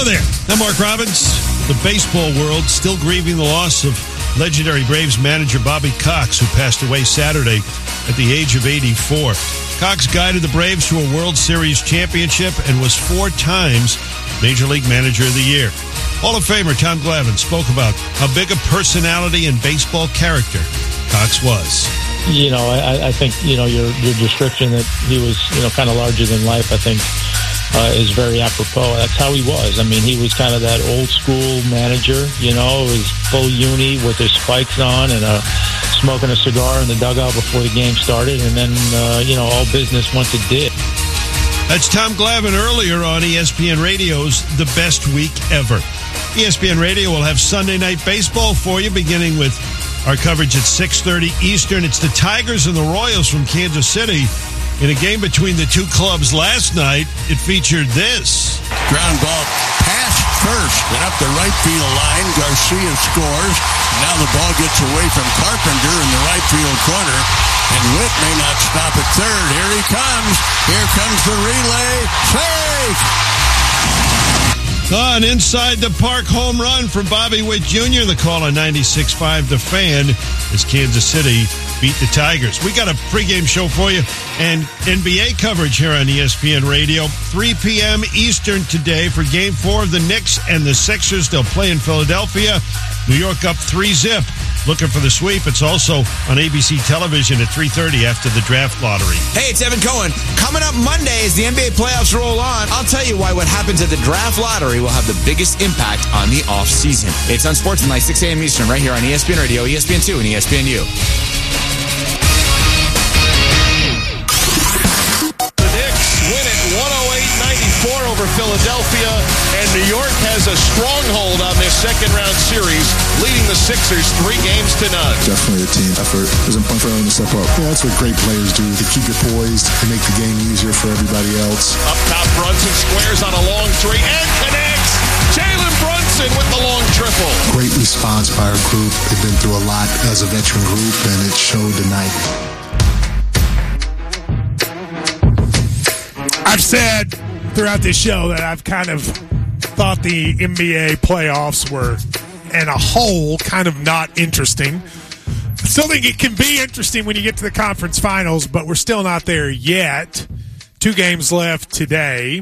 there. I'm Mark Robbins. The baseball world still grieving the loss of legendary Braves manager Bobby Cox, who passed away Saturday at the age of 84. Cox guided the Braves to a World Series championship and was 4 times Major League Manager of the Year. Hall of Famer Tom Glavine spoke about how big a personality and baseball character Cox was. You know, I think, your description that he was, kind of larger than life, I think, is very apropos. That's how he was. I mean, he was kind of that old school manager, his full uni with his spikes on and smoking a cigar in the dugout before the game started. And then, all business once it did. That's Tom Glavine earlier on ESPN Radio's The Best Week Ever. ESPN Radio will have Sunday Night Baseball for you, beginning with our coverage at 6:30 Eastern. It's the Tigers and the Royals from Kansas City. In a game between the two clubs last night, it featured this. Ground ball past first and up the right field line. Garcia scores. Now the ball gets away from Carpenter in the right field corner. And Witt may not stop at third. Here he comes. Here comes the relay. Safe! An inside the park home run from Bobby Witt Jr. The call on 96.5 The Fan as Kansas City beat the Tigers. We got a pregame show for you and NBA coverage here on ESPN Radio. 3 p.m. Eastern today for Game 4 of the Knicks and the Sixers. They'll play in Philadelphia. New York up 3-0. Looking for the sweep. It's also on ABC television at 3:30 after the draft lottery. Hey, it's Evan Cohen. Coming up Monday as the NBA playoffs roll on, I'll tell you why what happens at the draft lottery will have the biggest impact on the offseason. It's on Sportsmanlike, 6 a.m. Eastern, right here on ESPN Radio, ESPN2, and ESPNU. The Knicks win it 108-94 over Philadelphia, and New York has a stronghold on this second-round series, leading the Sixers 3-0. Definitely a team effort. There's important for everyone to step up. Yeah, that's what great players do. They keep you poised. They make the game easier for everybody else. Up top, Brunson squares on a long three and connects. Jalen Brunson with the long triple. Great response by our group. They've been through a lot as a veteran group, and it showed tonight. I've said throughout this show that I've kind of thought the NBA playoffs were, in a whole, kind of not interesting. I still think it can be interesting when you get to the conference finals, but we're still not there yet. 2 games left today.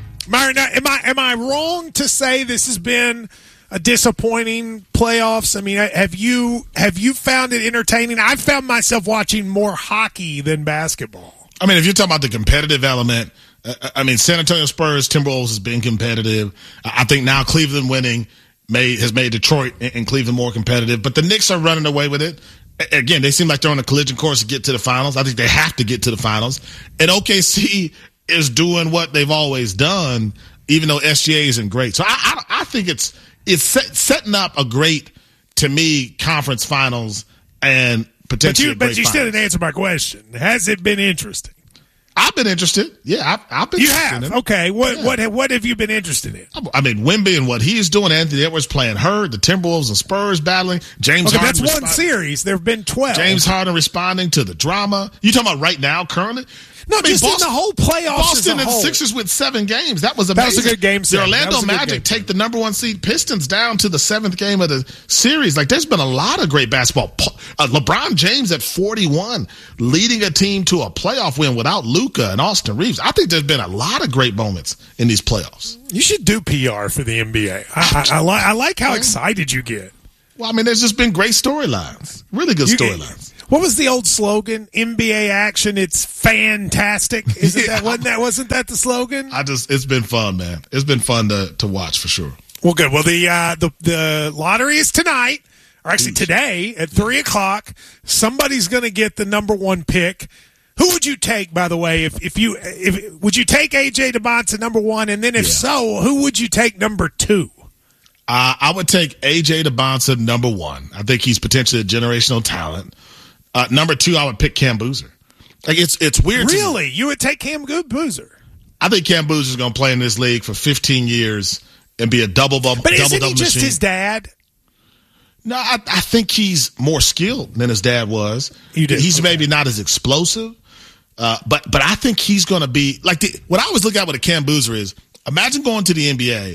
Am I wrong to say this has been a disappointing playoffs? I mean, have you found it entertaining? I've found myself watching more hockey than basketball. I mean, if you're talking about the competitive element, San Antonio Spurs, Timberwolves has been competitive. I think now Cleveland winning has made Detroit and Cleveland more competitive. But the Knicks are running away with it. Again, they seem like they're on a collision course to get to the finals. I think they have to get to the finals. And OKC is doing what they've always done, even though SGA isn't great. So I think it's setting up a great, to me, conference finals and potentially But you still didn't answer my question. Has it been interesting? I've been interested. Yeah, I've been interested in it. Okay. What have you been interested in? I mean, Wemby and what he's doing, Anthony Edwards playing hurt, the Timberwolves and Spurs battling, James Harden. That's one series. There have been 12. James Harden responding to the drama. You talking about right now, currently? No, just in the whole playoffs. Boston and Sixers with 7 games. That was amazing. That was a good game. The Orlando Magic take the number 1 seed Pistons down to the 7th game of the series. Like, there's been a lot of great basketball. LeBron James at 41, leading a team to a playoff win without Luka and Austin Reeves. I think there's been a lot of great moments in these playoffs. You should do PR for the NBA. I like how excited you get. Well, I mean, there's just been great storylines. Really good storylines. What was the old slogan? NBA action, it's fantastic. Wasn't that the slogan? It's been fun, man. It's been fun to watch for sure. Well, good. Well, the lottery is tonight, or actually today at 3:00. Somebody's going to get the number 1 pick. Who would you take, by the way? Would you take AJ DeBonta number 1, and then if so, who would you take number 2? I would take AJ DeBonta number 1. I think he's potentially a generational talent. Number 2, I would pick Cam Boozer. Like, it's weird. Really? You would take Cam Boozer? I think Cam Boozer is going to play in this league for 15 years and be a double-double But isn't he just machine. His dad? No, I think he's more skilled than his dad was. He's maybe not as explosive, but I think he's going to be like what I always look at with a Cam Boozer is imagine going to the NBA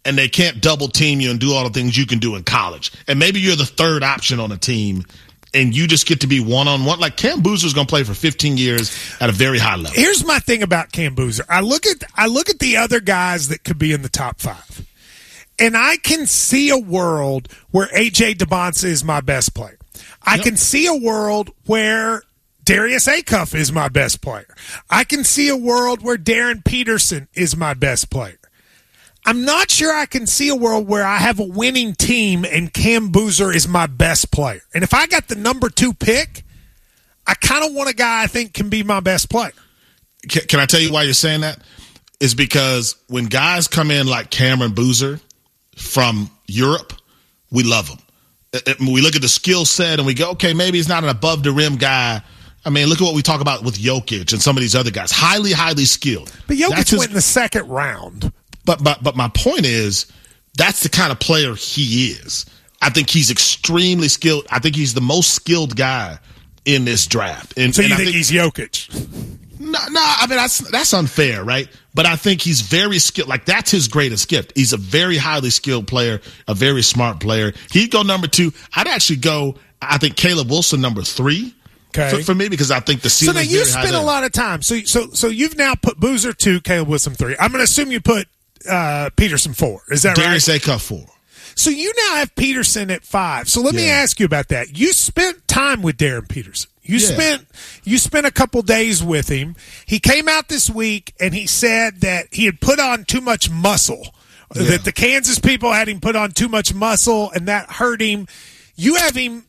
and they can't double team you and do all the things you can do in college. And maybe you're the third option on a team, and you just get to be one-on-one. Like, Cam Boozer's going to play for 15 years at a very high level. Here's my thing about Cam Boozer. I look at the other guys that could be in the top 5, and I can see a world where A.J. Debonsa is my best player. I can see a world where Darius Acuff is my best player. I can see a world where Darren Peterson is my best player. I'm not sure I can see a world where I have a winning team and Cam Boozer is my best player. And if I got the number 2 pick, I kind of want a guy I think can be my best player. Can I tell you why you're saying that? It's because when guys come in like Cameron Boozer from Europe, we love them. We look at the skill set and we go, okay, maybe he's not an above-the-rim guy. I mean, look at what we talk about with Jokic and some of these other guys. Highly, highly skilled. But Jokic went in the second round. But my point is, that's the kind of player he is. I think he's extremely skilled. I think he's the most skilled guy in this draft. And, so you think he's Jokic? No, I mean, that's unfair, right? But I think he's very skilled. Like, that's his greatest gift. He's a very highly skilled player, a very smart player. He'd go number 2. I'd actually go, I think, Caleb Wilson number 3. Okay. For me, because I think the ceiling is very high. So now you spent a lot of time. So you've now put Boozer 2, Caleb Wilson 3. I'm going to assume you put Peterson 4. Is that Darius right? Acuff 4. So you now have Peterson at 5. So let me ask you about that. You spent time with Darren Peterson. You spent a couple days with him. He came out this week and he said that he had put on too much muscle. Yeah. That the Kansas people had him put on too much muscle and that hurt him. You have him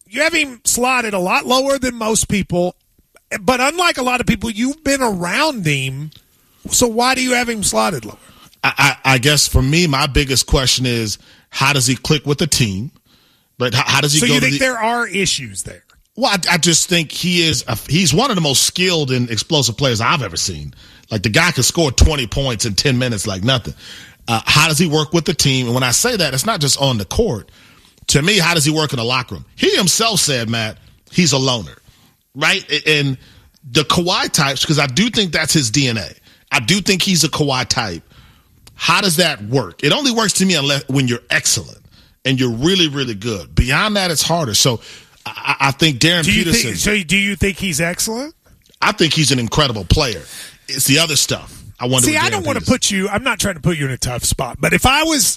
slotted a lot lower than most people, but unlike a lot of people, you've been around him. So why do you have him slotted lower? I guess for me, my biggest question is, how does he click with the team? But how does he? So you think there are issues there? Well, I just think he's one of the most skilled and explosive players I've ever seen. Like, the guy could score 20 points in 10 minutes like nothing. How does he work with the team? And when I say that, it's not just on the court. To me, how does he work in the locker room? He himself said, Matt, he's a loner, right? And the Kawhi types, because I do think that's his DNA. I do think he's a Kawhi type. How does that work? It only works to me when you're excellent and you're really, really good. Beyond that, it's harder. So I think Darren Peterson. So do you think he's excellent? I think he's an incredible player. It's the other stuff. I don't want to put you. I'm not trying to put you in a tough spot. But if I was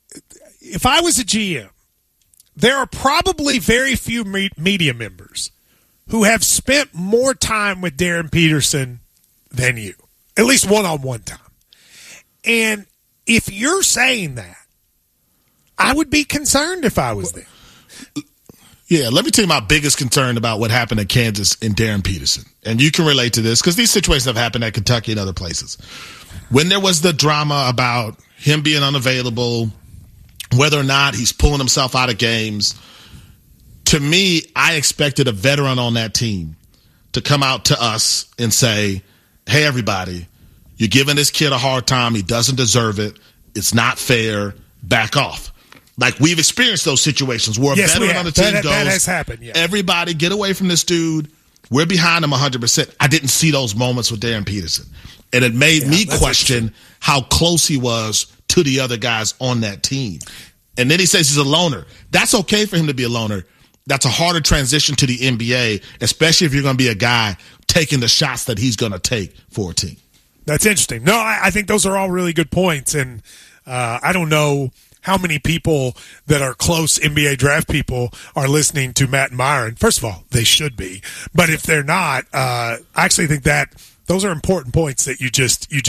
a GM, there are probably very few media members who have spent more time with Darren Peterson than you, at least one-on-one time. And if you're saying that, I would be concerned if I was there. Yeah, let me tell you my biggest concern about what happened at Kansas and Darren Peterson. And you can relate to this because these situations have happened at Kentucky and other places. When there was the drama about him being unavailable, whether or not he's pulling himself out of games, to me, I expected a veteran on that team to come out to us and say, hey, everybody, you're giving this kid a hard time. He doesn't deserve it. It's not fair. Back off. Like, we've experienced those situations where a veteran on the team goes, that has happened, yeah. Everybody get away from this dude. We're behind him 100%. I didn't see those moments with Darren Peterson. And it made me question how close he was to the other guys on that team. And then he says he's a loner. That's okay for him to be a loner. That's a harder transition to the NBA, especially if you're going to be a guy taking the shots that he's going to take for a team. That's interesting. No, I think those are all really good points. And I don't know how many people that are close NBA draft people are listening to Matt and Myron. First of all, they should be. But if they're not, I actually think that those are important points that you just